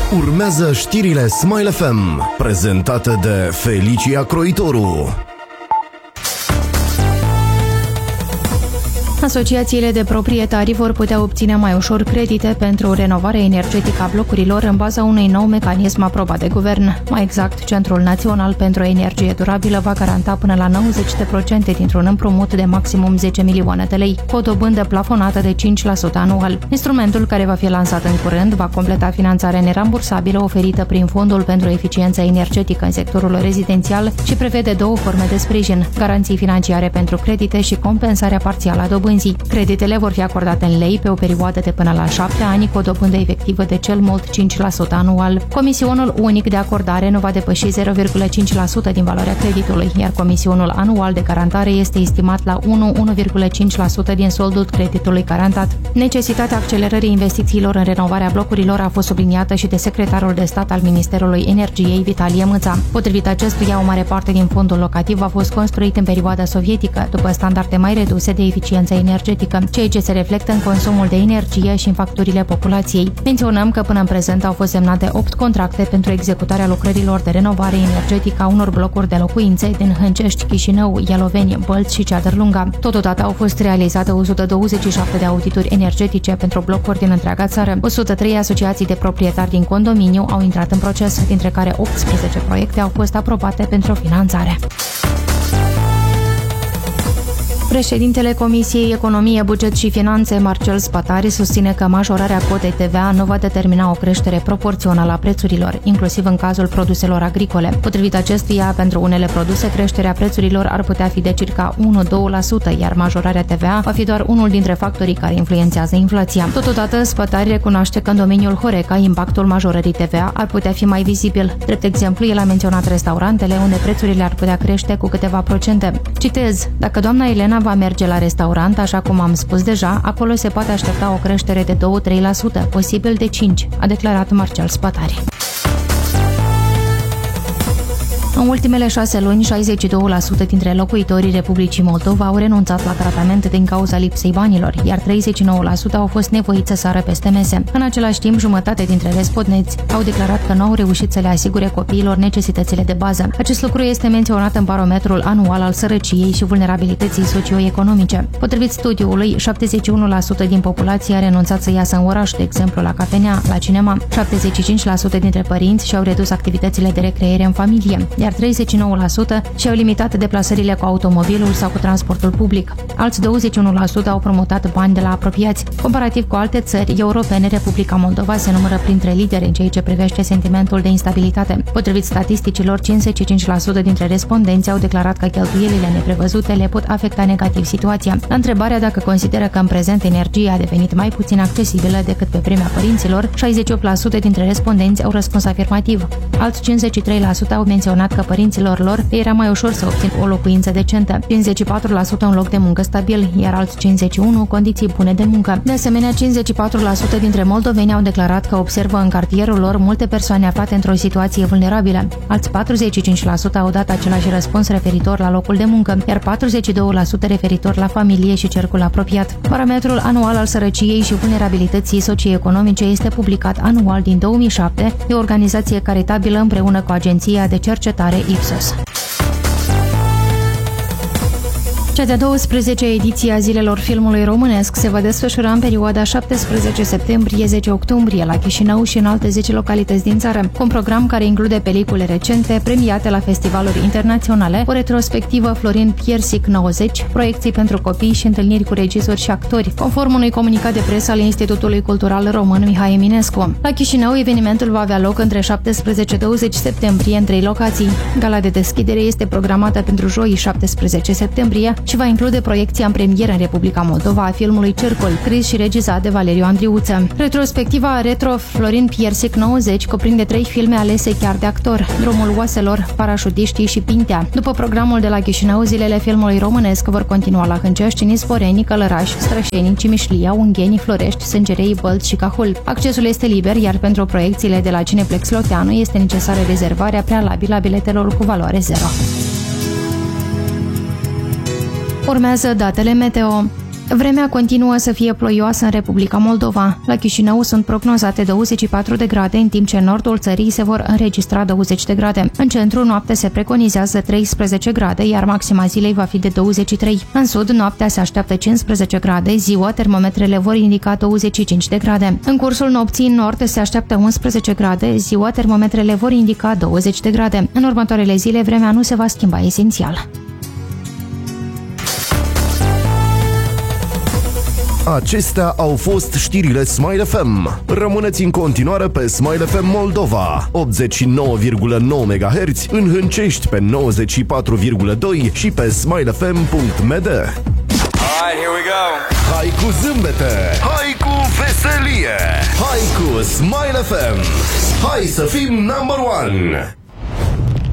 Urmează știrile Smile FM, prezentate de Felicia Croitoru. Asociațiile de proprietari vor putea obține mai ușor credite pentru renovarea energetică a blocurilor în baza unui nou mecanism aprobat de guvern. Mai exact, Centrul Național pentru Energie Durabilă va garanta până la 90% dintr-un împrumut de maximum 10 milioane de lei, cu o dobândă plafonată de 5% anual. Instrumentul, care va fi lansat în curând, va completa finanțarea nerambursabilă oferită prin Fondul pentru Eficiență Energetică în sectorul rezidențial și prevede două forme de sprijin: garanții financiare pentru credite și compensarea parțială a dobânzii. Creditele vor fi acordate în lei pe o perioadă de până la 7 ani, cu o dobândă efectivă de cel mult 5% anual. Comisionul unic de acordare nu va depăși 0,5% din valoarea creditului, iar comisionul anual de garantare este estimat la 1,5% din soldul creditului garantat. Necesitatea accelerării investițiilor în renovarea blocurilor a fost subliniată și de secretarul de stat al Ministerului Energiei, Vitalie Mâța. Potrivit acestuia, o mare parte din fondul locativ a fost construit în perioada sovietică, după standarde mai reduse de eficiență energetică, ceea ce se reflectă în consumul de energie și în facturile populației. Menționăm că până în prezent au fost semnate 8 contracte pentru executarea lucrărilor de renovare energetică a unor blocuri de locuințe din Hâncești, Chișinău, Ialoveni, Bălți și Ceadărlunga. Totodată au fost realizate 127 de audituri energetice pentru blocuri din întreaga țară. 103 asociații de proprietari din condominiu au intrat în proces, dintre care 18 proiecte au fost aprobate pentru finanțare. Președintele Comisiei Economie, Buget și Finanțe, Marcel Spatari, susține că majorarea cotei TVA nu va determina o creștere proporțională a prețurilor, inclusiv în cazul produselor agricole. Potrivit acestuia, pentru unele produse, creșterea prețurilor ar putea fi de circa 1-2%, iar majorarea TVA va fi doar unul dintre factorii care influențează inflația. Totodată, Spatari recunoaște că în domeniul Horeca impactul majorării TVA ar putea fi mai vizibil. Drept exemplu, el a menționat restaurantele, unde prețurile ar putea crește cu câteva procente. Citez: "Dacă doamna Elena va merge la restaurant, așa cum am spus deja, acolo se poate aștepta o creștere de 2-3%, posibil de 5%, a declarat Marcel Spatari. În ultimele 6 luni, 62% dintre locuitorii Republicii Moldova au renunțat la tratament din cauza lipsei banilor, iar 39% au fost nevoiți să sară peste mese. În același timp, jumătate dintre respondenti au declarat că nu au reușit să le asigure copiilor necesitățile de bază. Acest lucru este menționat în barometrul anual al sărăciei și vulnerabilității socioeconomice. Potrivit studiului, 71% din populație a renunțat să iasă în oraș, de exemplu la cafenea, la cinema. 75% dintre părinți și-au redus activitățile de recreere în familie, iar 39% și-au limitat deplasările cu automobilul sau cu transportul public. Alți 21% au promutat bani de la apropiați. Comparativ cu alte țări europene, Republica Moldova se numără printre lideri în ceea ce privește sentimentul de instabilitate. Potrivit statisticilor, 55% dintre respondenți au declarat că cheltuielile neprevăzute le pot afecta negativ situația. La întrebarea dacă consideră că în prezent energia a devenit mai puțin accesibilă decât pe vremea părinților, 68% dintre respondenți au răspuns afirmativ. Alți 53% au menționat că părinților lor era mai ușor să obțină o locuință decentă, 54% un loc de muncă stabil, iar alți 51% condiții bune de muncă. De asemenea, 54% dintre moldoveni au declarat că observă în cartierul lor multe persoane aflate într-o situație vulnerabilă. Alți 45% au dat același răspuns referitor la locul de muncă, iar 42% referitor la familie și cercul apropiat. Barometrul anual al sărăciei și vulnerabilității socioeconomice este publicat anual din 2007 de o organizație caritabilă împreună cu Agenția de Cercetare Ipsos. Cea de-a 12-a ediție a Zilelor Filmului Românesc se va desfășura în perioada 17 septembrie-10 octombrie la Chișinău și în alte 10 localități din țară, cu un program care include pelicule recente premiate la festivaluri internaționale, o retrospectivă Florin Piersic 90, proiecții pentru copii și întâlniri cu regizori și actori, conform unui comunicat de presă al Institutului Cultural Român Mihai Eminescu. La Chișinău, evenimentul va avea loc între 17-20 septembrie în 3 locații. Gala de deschidere este programată pentru joi 17 septembrie și va include proiecția în premieră în Republica Moldova a filmului Cercul, scris și regizat de Valeriu Andriuță. Retrospectiva Retro Florin Piersic 90 cuprinde 3 filme alese chiar de actor: Drumul oaselor, Parașutiștii și Pintea. După programul de la Chișinău, Zilele Filmului Românesc vor continua la Hâncești, Nisporeni, Călăraș, Strășeni, Cimișlia, Ungheni, Florești, Sângerei, Bălți și Cahul. Accesul este liber, iar pentru proiecțiile de la Cineplex Loteanu este necesară rezervarea prealabilă a biletelor cu valoare 0. Urmează datele meteo. Vremea continuă să fie ploioasă în Republica Moldova. La Chișinău sunt prognozate 24 de grade, în timp ce în nordul țării se vor înregistra 20 de grade. În centru, noapte se preconizează 13 grade, iar maxima zilei va fi de 23. În sud, noaptea se așteaptă 15 grade, ziua termometrele vor indica 25 de grade. În cursul nopții, în nord se așteaptă 11 grade, ziua termometrele vor indica 20 de grade. În următoarele zile, vremea nu se va schimba esențial. Acestea au fost știrile Smile FM. Rămâneți în continuare pe Smile FM Moldova, 89,9 MHz, în Hâncești pe 94,2 și pe smilefm.md. Alright, here we go. Hai cu zâmbete, hai cu veselie, hai cu Smile FM. Hai să fim number one!